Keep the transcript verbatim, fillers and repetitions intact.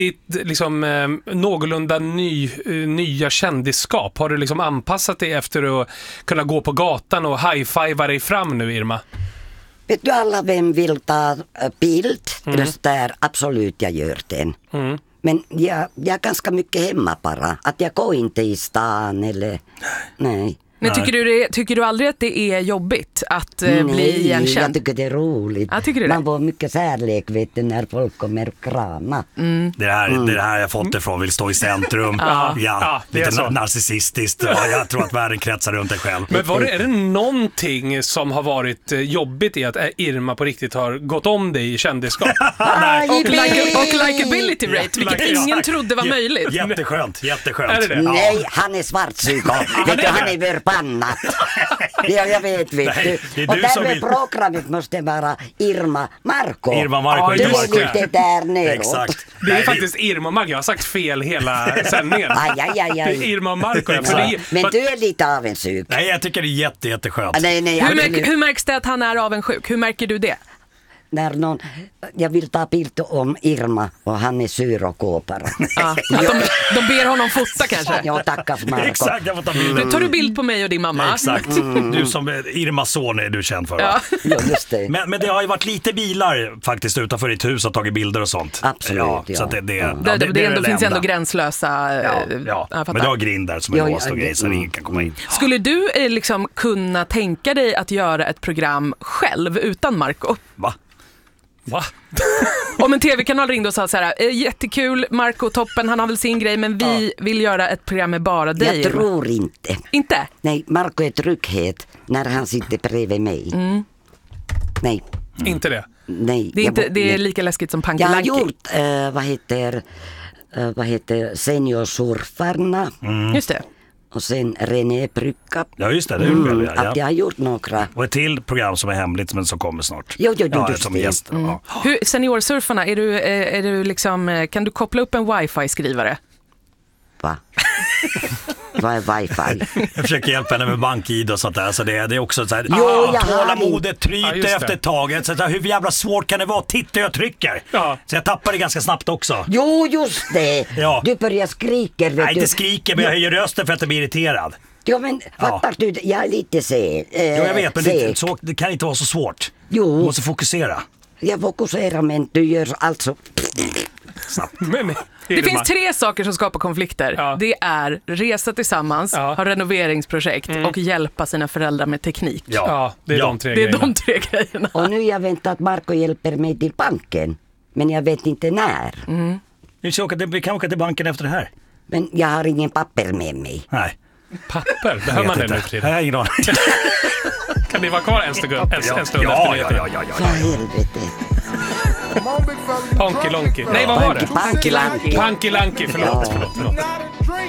ditt liksom, eh, någorlunda ny, eh, nya kändisskap? Har du liksom anpassat dig efter att kunna gå på gatan och high-fiva dig fram nu, Irma? Vet du alla vem vill ta bild? Mm. Just där, absolut jag gör den. Mm. Men jag, jag är ganska mycket hemma bara. Att jag går inte i stan eller... Nej. Men tycker du, det, tycker du aldrig att det är jobbigt att eh, bli igenkänd? Nej, jag tycker det är roligt. Ja, tycker du Man det? får mycket särlek, vet du, när folk kommer och krama. Mm. Det, här, mm. det här jag fått ifrån, vill stå i centrum. ja. Ja, ja, lite na- narcissistiskt. Ja, jag tror att världen kretsar runt dig själv. Men var det, är det någonting som har varit jobbigt i att Irma på riktigt har gått om dig i kändisskap? Nej. Och, like, och likability rate, vilket like, ingen ja. trodde var möjligt. Jätteskönt, jätteskönt. Är det det? Nej, han är svartsyko. Vet du, han är förbannat. Ja, jag vet, vet Nej, du. Och därmed vill... programmet måste vara Irma Marco. Irma Marco. Du är lite där neråt. Exakt. Det är Nej, faktiskt det... Irma Marco. Jag har sagt fel hela sändningen. Aj, aj, aj, aj. Det är Irma Marco. Ja. Ja. Men du är lite avundsjuk. Nej, jag tycker det är jätte, jätteskönt. Nej, nej, hur, märk, hur märks det att han är avundsjuk? Hur märker du det? När någon, jag vill ta bild om Irma och han är sur och går bara. Ja, de, de ber honom fota kanske. Ja, tackar Marco. Exakt, jag får ta bilder. Nu tar du bild på mig och din mamma. Exakt, mm. du som Irmas son är du känd för. Ja. Ja, just det. Men, men det har ju varit lite bilar faktiskt utanför ditt hus och tagit bilder och sånt. Absolut, ja. ja. Så att det, det, ja. ja, det, det, det, det, ändå, det finns ändå gränslösa... Ja, ja. ja. Men du har grindar som är ja, låst och ja, grejer så mm. ingen kan komma in. Skulle du eh, liksom kunna tänka dig att göra ett program själv utan Marco? Va? Va? Om en tv-kanal ringde och sa så här: jättekul, Marco toppen, han har väl sin grej, men vi ja. vill göra ett program med bara dig. Jag tror inte. Inte? Nej, Marco är trygghet när han sitter bredvid mig. Mm. Nej. Mm. Inte det? Nej. Det är, inte, det är lika läskigt som Punky Lanky. Jag har gjort, äh, vad heter, äh, vad heter Seniorsurfarna. Mm. Just det. Och sen René Brygga. Ja just det, det mm, väl, ja. Att jag har gjort några. Och ett till program som är hemligt men som kommer snart. Jo, jo, jo, ja, som gäst. Mm. Ja. Hur, seniorsurfarna, är du, är, är du liksom, kan du koppla upp en wifi-skrivare? Va? Vad är wifi? Jag försöker hjälpa henne med bank-I D och sånt där. Så det, det är också så här, jo, ah, jag tålamodet tryter ja, efter ett tag. Så här, hur jävla svårt kan det vara? Titta, jag trycker. Ja. Så jag tappar det ganska snabbt också. Jo, just det. Ja. Du börjar skrika. Vet Nej, du. inte skriker, men jag höjer rösten för att jag blir irriterad. Ja, men fattar ja. du? Jag är lite se. Eh, jo, jag vet, men det, så, det kan inte vara så svårt. Jo. Du måste fokusera. Jag fokuserar, men du gör alltså... Men, det finns tre saker som skapar konflikter. Ja. Det är resa tillsammans, ja. ha renoveringsprojekt mm. och hjälpa sina föräldrar med teknik. Ja, ja det är, ja. De, tre det är grejerna. de tre grejerna. Och nu jag väntar att Marco hjälper mig till banken. Men jag vet inte när. Mm. Vi, ska åka till, vi kan åka till banken efter det här. Men jag har ingen papper med mig. Nej. Papper? Behöver man det nu till? Nej, ingen aning. Kan ni vara kvar en stund, en, ja. en stund ja, efter ja, ja, ja, ja, ja. Vad helvete. Punky Lonky. Nej, vad var det? Punky Lanky. Punky Lanky, förlåt, förlåt, förlåt.